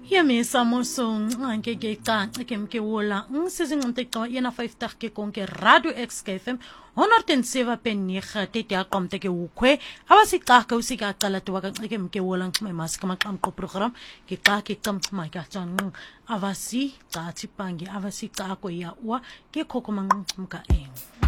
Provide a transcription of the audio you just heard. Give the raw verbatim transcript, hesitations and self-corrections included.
Yemisa mosong anke ke ka ke mke wola ngsizing ntekwa yena five tag ke konke Radio X K F M one oh seven pen ni khate ya qomte ke ukwe abasiqaka usika qala to ka ke mke wola ngxime maska maqamqo program ke xa ke qamxima ka tsan avasi xa thipangi avasi xa ko ya wa ke khokho manqumka eng